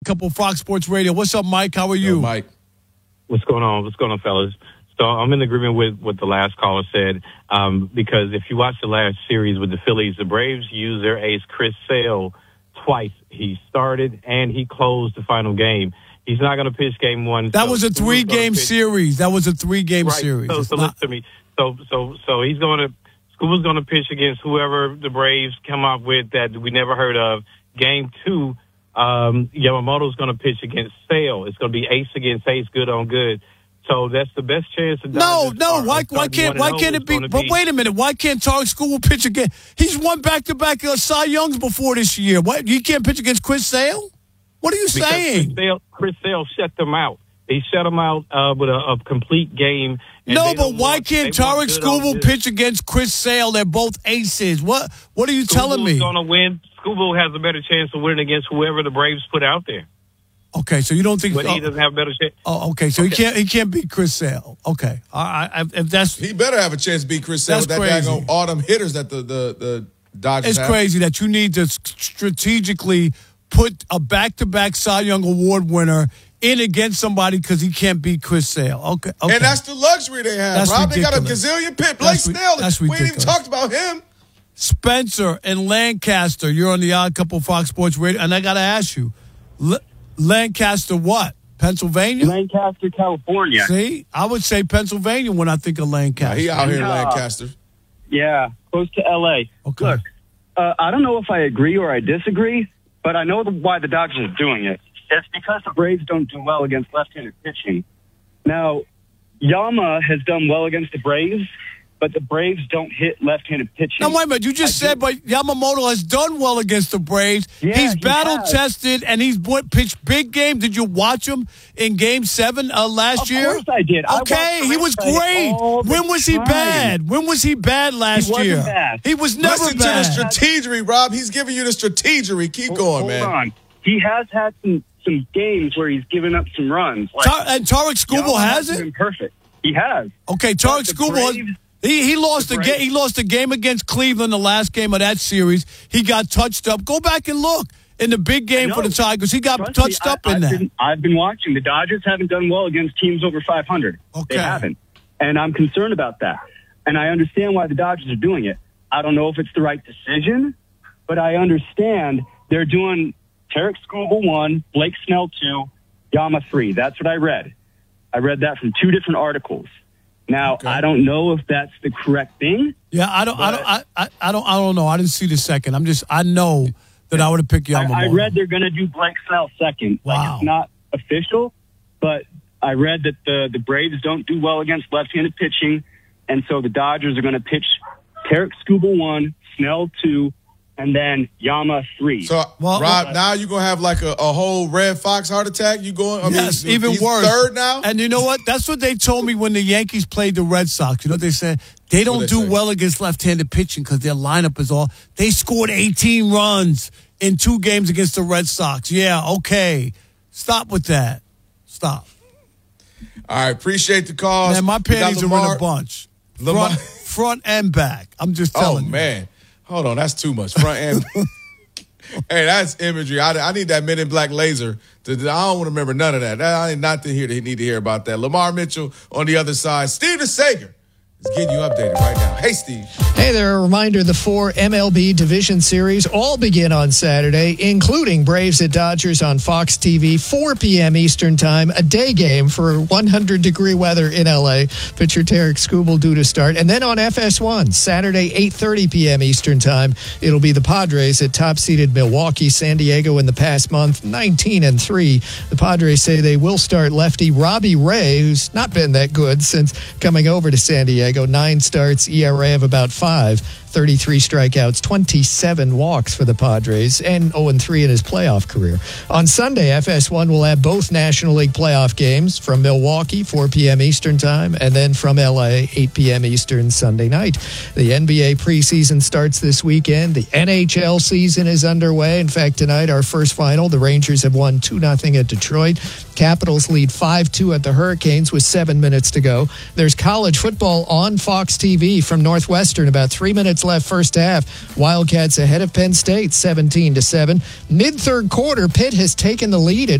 Couple Fox Sports Radio. What's up, Mike? How are you? Yo, Mike. What's going on? What's going on, fellas? So I'm in agreement with what the last caller said, because if you watch the last series with the Phillies, the Braves used their ace, Chris Sale, twice. He started and he closed the final game. He's not going to pitch game one. That was a 3-game series. That was a 3-game series. So listen to me. So he's going to Scuba's going to pitch against whoever the Braves come up with that we never heard of. Game 2, Yamamoto's going to pitch against Sale. It's going to be ace against ace, good on good. So that's the best chance. No. Why can't it be? But wait a minute. Why can't Tarik Skubal pitch again? He's won back-to-back Cy Youngs before this year. What? You can't pitch against Chris Sale? What are you saying? Chris Sale shut them out. He shut them out with a complete game. No, but why can't Tarik Skubal pitch against Chris Sale? They're both aces. What are you telling me? Going to win. Skubal has a better chance of winning against whoever the Braves put out there. Okay, so you don't think? But he doesn't have a better chance. Oh, okay. So he can't beat Chris Sale. Okay, if that's he better have a chance to beat Chris Sale. That's crazy. All them hitters that the Dodgers. It's crazy that you need to strategically put a back-to-back Cy Young Award winner in against somebody because he can't beat Chris Sale. Okay. And that's the luxury they have, that's Rob. Ridiculous. They got a gazillion pit. Blake Snell. We ain't even talked about him. Spencer in Lancaster. You're on the Odd Couple Fox Sports Radio, and I got to ask you. Lancaster what? Pennsylvania? Lancaster, California. See? I would say Pennsylvania when I think of Lancaster. He out here in Lancaster. Yeah, close to L.A. Okay. Look, I don't know if I agree or I disagree, but I know why the Dodgers are doing it. It's because the Braves don't do well against left-handed pitching. Now, Yama has done well against the Braves, but the Braves don't hit left-handed pitching. Now, wait a minute. You just said, but Yamamoto has done well against the Braves. Yeah, he's battle-tested, and he's pitched big games. Did you watch him in Game 7 last year? Of course I did. Okay, he was great. When was he bad? When was he bad last year? He wasn't bad. He was never Listen bad. to the strategery, Rob. He's giving you the strategery. Keep going, man. Hold on. He has had some games where he's given up some runs. And Tarik Skubal has it? Been perfect. He has. Okay, Tarik Skubal. He lost the game. He lost the game against Cleveland, the last game of that series. He got touched up. Go back and look in the big game for the Tigers. He got touched up in that. I've been watching. The Dodgers haven't done well against teams over 500. Okay. They haven't, and I'm concerned about that. And I understand why the Dodgers are doing it. I don't know if it's the right decision, but I understand they're doing Tarik Skubal 1, Blake Snell 2, Yama 3. That's what I read. I read that from 2 different articles. Now, I don't know if that's the correct thing. Yeah, I don't know. I didn't see the second. I know that I would have picked Yamamoto. I read they're going to do Blake Snell second. Wow. Like, it's not official, but I read that the Braves don't do well against left-handed pitching, and so the Dodgers are going to pitch Tarik Skubal 1, Snell 2, and then Yama 3. So, Rob, now you're going to have like a whole Red Fox heart attack? You going? Yes, even worse. Third now? And you know what? That's what they told me when the Yankees played the Red Sox. You know what they said? They don't do well against left-handed pitching because their lineup is all. They scored 18 runs in 2 games against the Red Sox. Yeah, okay. Stop with that. Stop. All right, appreciate the calls. Man, my panties are in a bunch. Front and back. I'm just telling you. Oh, man. Hold on, that's too much. Front end. Hey, that's imagery. I need that Men in Black laser. I don't want to remember none of that. I need to hear about that. Lamar Mitchell on the other side. Steve DeSager is getting you updated right now. Hey, Steve. Hey there, a reminder, the 4 MLB Division Series all begin on Saturday, including Braves at Dodgers on Fox TV, 4 p.m. Eastern Time, a day game for 100-degree weather in L.A. Pitcher Tarik Skubal due to start. And then on FS1, Saturday, 8:30 p.m. Eastern Time, it'll be the Padres at top-seeded Milwaukee. San Diego in the past month, 19-3. The Padres say they will start lefty Robbie Ray, who's not been that good since coming over to San Diego. 9 starts, ERA of about 5, 33 strikeouts, 27 walks for the Padres, and 0-3 in his playoff career. On Sunday, FS1 will have both National League playoff games from Milwaukee, 4 p.m. Eastern Time, and then from L.A., 8 p.m. Eastern Sunday night. The NBA preseason starts this weekend. The NHL season is underway. In fact, tonight, our first final, the Rangers have won 2-0 at Detroit. Capitals lead 5-2 at the Hurricanes with 7 minutes to go. There's college football on Fox TV from Northwestern. About 3 minutes left first half. Wildcats ahead of Penn State, 17-7. Mid-third quarter, Pitt has taken the lead at